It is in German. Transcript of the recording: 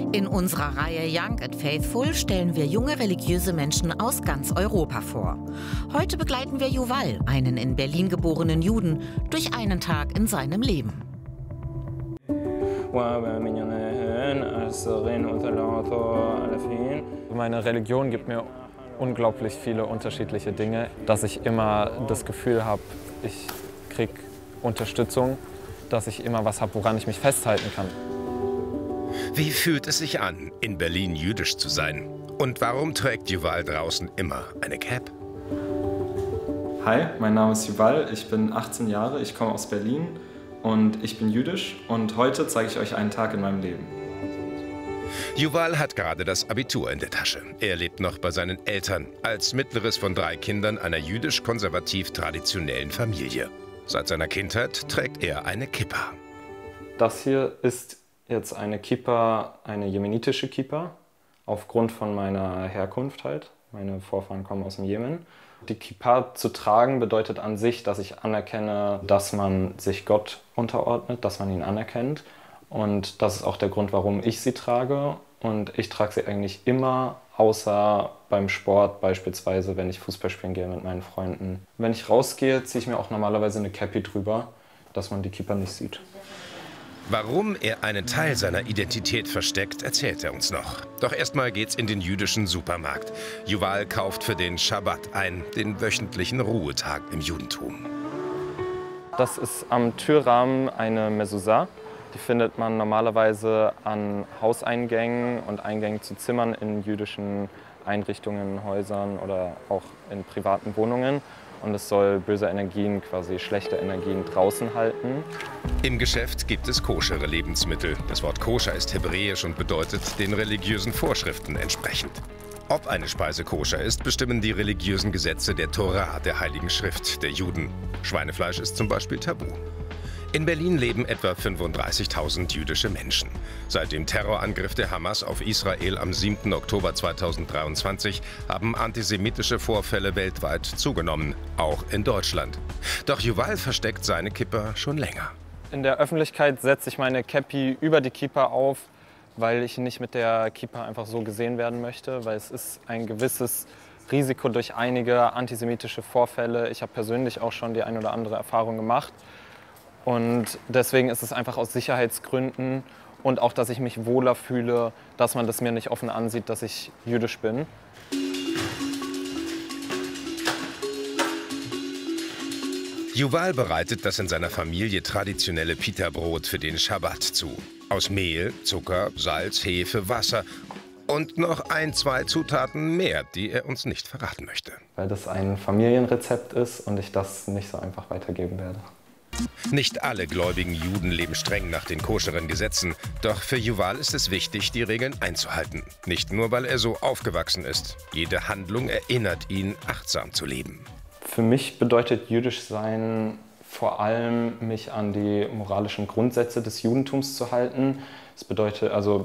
In unserer Reihe Young and Faithful stellen wir junge religiöse Menschen aus ganz Europa vor. Heute begleiten wir Yuval, einen in Berlin geborenen Juden, durch einen Tag in seinem Leben. Meine Religion gibt mir unglaublich viele unterschiedliche Dinge, dass ich immer das Gefühl habe, ich kriege Unterstützung, dass ich immer was habe, woran ich mich festhalten kann. Wie fühlt es sich an, in Berlin jüdisch zu sein? Und warum trägt Yuval draußen immer eine Cap? Hi, mein Name ist Yuval, ich bin 18 Jahre, ich komme aus Berlin und ich bin jüdisch und heute zeige ich euch einen Tag in meinem Leben. Yuval hat gerade das Abitur in der Tasche. Er lebt noch bei seinen Eltern, als mittleres von 3 Kindern einer jüdisch-konservativ-traditionellen Familie. Seit seiner Kindheit trägt er eine Kippa. Das hier ist jetzt eine Kippa, eine jemenitische Kippa, aufgrund von meiner Herkunft halt. Meine Vorfahren kommen aus dem Jemen. Die Kippa zu tragen bedeutet an sich, dass ich anerkenne, dass man sich Gott unterordnet, dass man ihn anerkennt. Und das ist auch der Grund, warum ich sie trage. Und ich trage sie eigentlich immer, außer beim Sport, beispielsweise, wenn ich Fußball spielen gehe mit meinen Freunden. Wenn ich rausgehe, ziehe ich mir auch normalerweise eine Cappy drüber, dass man die Kippa nicht sieht. Warum er einen Teil seiner Identität versteckt, erzählt er uns noch. Doch erstmal geht's in den jüdischen Supermarkt. Yuval kauft für den Schabbat ein, den wöchentlichen Ruhetag im Judentum. Das ist am Türrahmen eine Mezuzah. Die findet man normalerweise an Hauseingängen und Eingängen zu Zimmern in jüdischen Einrichtungen, Häusern oder auch in privaten Wohnungen. Und es soll böse Energien, quasi schlechte Energien, draußen halten. Im Geschäft gibt es koschere Lebensmittel. Das Wort koscher ist hebräisch und bedeutet den religiösen Vorschriften entsprechend. Ob eine Speise koscher ist, bestimmen die religiösen Gesetze der Tora, der Heiligen Schrift der Juden. Schweinefleisch ist zum Beispiel tabu. In Berlin leben etwa 35.000 jüdische Menschen. Seit dem Terrorangriff der Hamas auf Israel am 7. Oktober 2023 haben antisemitische Vorfälle weltweit zugenommen, auch in Deutschland. Doch Yuval versteckt seine Kippa schon länger. In der Öffentlichkeit setze ich meine Cappy über die Kippa auf, weil ich nicht mit der Kippa einfach so gesehen werden möchte, weil es ist ein gewisses Risiko durch einige antisemitische Vorfälle. Ich habe persönlich auch schon die ein oder andere Erfahrung gemacht. Und deswegen ist es einfach aus Sicherheitsgründen und auch, dass ich mich wohler fühle, dass man das mir nicht offen ansieht, dass ich jüdisch bin. Yuval bereitet das in seiner Familie traditionelle Pita-Brot für den Schabbat zu. Aus Mehl, Zucker, Salz, Hefe, Wasser und noch 1, 2 Zutaten mehr, die er uns nicht verraten möchte. Weil das ein Familienrezept ist und ich das nicht so einfach weitergeben werde. Nicht alle gläubigen Juden leben streng nach den koscheren Gesetzen. Doch für Yuval ist es wichtig, die Regeln einzuhalten. Nicht nur, weil er so aufgewachsen ist. Jede Handlung erinnert ihn, achtsam zu leben. Für mich bedeutet jüdisch sein vor allem, mich an die moralischen Grundsätze des Judentums zu halten. Es bedeutet, also